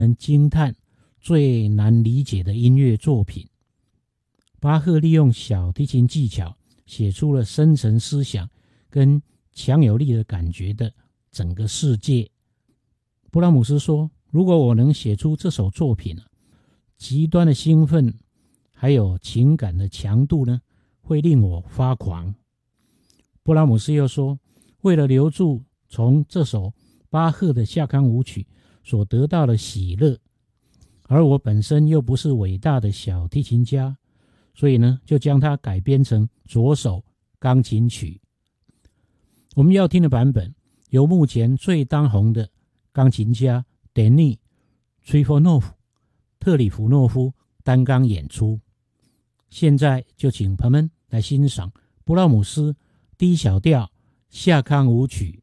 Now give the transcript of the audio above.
人惊叹、最难理解的音乐作品。巴赫利用小提琴技巧写出了深层思想跟强有力的感觉的整个世界。布拉姆斯说，如果我能写出这首作品，极端的兴奋还有情感的强度呢，会令我发狂。布拉姆斯又说，为了留住从这首巴赫的夏康舞曲所得到的喜乐，而我本身又不是伟大的小提琴家，所以呢，就将它改编成左手钢琴曲。我们要听的版本由目前最当红的钢琴家典尼·崔佛诺夫、特里弗诺夫担纲演出。现在就请朋友们来欣赏布拉姆斯 D 小调夏康舞曲。